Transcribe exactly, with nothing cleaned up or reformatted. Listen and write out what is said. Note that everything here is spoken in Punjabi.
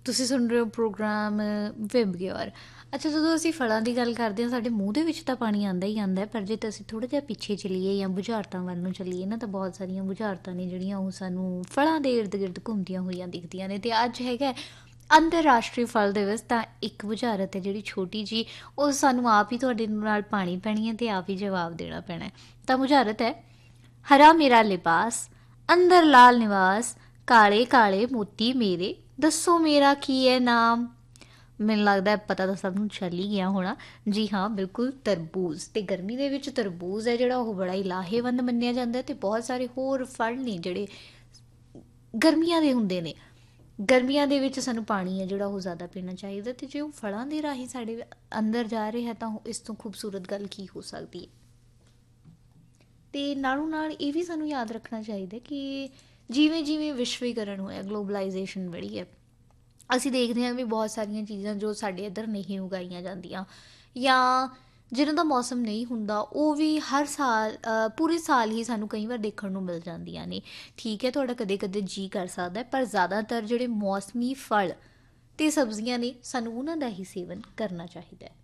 ਤੁਸੀਂ ਸੁਣ ਰਹੇ ਹੋ ਪ੍ਰੋਗਰਾਮ ਵਿਬ ਗਿਓਰ। ਅੱਛਾ, ਜਦੋਂ ਅਸੀਂ ਫਲਾਂ ਦੀ ਗੱਲ ਕਰਦੇ ਹਾਂ ਸਾਡੇ ਮੂੰਹ ਦੇ ਵਿੱਚ ਤਾਂ ਪਾਣੀ ਆਉਂਦਾ ਹੀ ਆਉਂਦਾ, ਪਰ ਜੇ ਤਾਂ ਅਸੀਂ ਥੋੜ੍ਹਾ ਜਿਹਾ ਪਿੱਛੇ ਚੱਲੀਏ ਜਾਂ ਬੁਝਾਰਤਾਂ ਵੱਲ ਨੂੰ ਚੱਲੀਏ ਨਾ, ਤਾਂ ਬਹੁਤ ਸਾਰੀਆਂ ਬੁਝਾਰਤਾਂ ਨੇ ਜਿਹੜੀਆਂ ਉਹ ਸਾਨੂੰ ਫਲਾਂ ਦੇ ਇਰਦ ਗਿਰਦ ਘੁੰਮਦੀਆਂ ਹੋਈਆਂ ਦਿਖਦੀਆਂ ਨੇ। ਅਤੇ ਅੱਜ ਹੈਗਾ ਅੰਤਰਰਾਸ਼ਟਰੀ ਫਲ ਦਿਵਸ। ਤਾਂ ਇੱਕ ਬੁਝਾਰਤ ਹੈ ਜਿਹੜੀ ਛੋਟੀ ਜਿਹੀ, ਉਹ ਸਾਨੂੰ ਆਪ ਹੀ ਤੁਹਾਡੇ ਨਾਲ ਪਾਣੀ ਪੈਣੀ ਹੈ ਅਤੇ ਆਪ ਹੀ ਜਵਾਬ ਦੇਣਾ ਪੈਣਾ। ਤਾਂ ਬੁਝਾਰਤ ਹੈ, ਹਰਾ ਮੇਰਾ ਲਿਬਾਸ, ਅੰਦਰ ਲਾਲ ਨਿਵਾਸ, ਕਾਲੇ ਕਾਲੇ ਮੋਤੀ ਮੇਰੇ, ਦੱਸੋ ਮੇਰਾ ਕੀ ਹੈ ਨਾਮ। ਮੈਨੂੰ ਲੱਗਦਾ ਪਤਾ ਤਾਂ ਸਭ ਨੂੰ ਚੱਲ ਹੀ ਗਿਆ ਹੋਣਾ। ਜੀ ਹਾਂ, ਬਿਲਕੁਲ ਤਰਬੂਜ਼। ਅਤੇ ਗਰਮੀ ਦੇ ਵਿੱਚ ਤਰਬੂਜ਼ ਹੈ ਜਿਹੜਾ ਉਹ ਬੜਾ ਹੀ ਲਾਹੇਵੰਦ ਮੰਨਿਆ ਜਾਂਦਾ। ਅਤੇ ਬਹੁਤ ਸਾਰੇ ਹੋਰ ਫਲ ਨੇ ਜਿਹੜੇ ਗਰਮੀਆਂ ਦੇ ਹੁੰਦੇ ਨੇ। ਗਰਮੀਆਂ ਦੇ ਵਿੱਚ ਸਾਨੂੰ ਪਾਣੀ ਹੈ ਜਿਹੜਾ ਉਹ ਜ਼ਿਆਦਾ ਪੀਣਾ ਚਾਹੀਦਾ, ਅਤੇ ਜੇ ਉਹ ਫਲਾਂ ਦੇ ਰਾਹੀਂ ਸਾਡੇ ਅੰਦਰ ਜਾ ਰਿਹਾ ਤਾਂ ਇਸ ਤੋਂ ਖੂਬਸੂਰਤ ਗੱਲ ਕੀ ਹੋ ਸਕਦੀ ਹੈ। ਅਤੇ ਨਾਲੋਂ ਨਾਲ ਇਹ ਵੀ ਸਾਨੂੰ ਯਾਦ ਰੱਖਣਾ ਚਾਹੀਦਾ ਕਿ ਜਿਵੇਂ ਜਿਵੇਂ ਵਿਸ਼ਵੀਕਰਨ ਹੋਇਆ, ਗਲੋਬਲਾਈਜੇਸ਼ਨ बढ़ी ਹੈ, ਅਸੀਂ ਦੇਖਦੇ ਹਾਂ ਵੀ ਬਹੁਤ ਸਾਰੀਆਂ ਚੀਜ਼ਾਂ ਜੋ ਸਾਡੇ ਇੱਧਰ ਨਹੀਂ ਉਗਾਈਆਂ ਜਾਂਦੀਆਂ ਜਾਂ ਜਿਹਨਾਂ ਦਾ ਮੌਸਮ ਨਹੀਂ ਹੁੰਦਾ, ਉਹ ਵੀ ਹਰ ਸਾਲ ਪੂਰੇ ਸਾਲ ਹੀ ਸਾਨੂੰ ਕਈ ਵਾਰ ਦੇਖਣ ਨੂੰ ਮਿਲ ਜਾਂਦੀਆਂ ਨੇ। ਠੀਕ ਹੈ, ਤੁਹਾਡਾ ਕਦੇ ਕਦੇ ਜੀਅ ਕਰ ਸਕਦਾ, ਪਰ ਜ਼ਿਆਦਾਤਰ ਜਿਹੜੇ ਮੌਸਮੀ ਫਲ ਅਤੇ ਸਬਜ਼ੀਆਂ ਨੇ ਸਾਨੂੰ ਉਹਨਾਂ ਦਾ ਹੀ ਸੇਵਨ ਕਰਨਾ ਚਾਹੀਦਾ ਹੈ।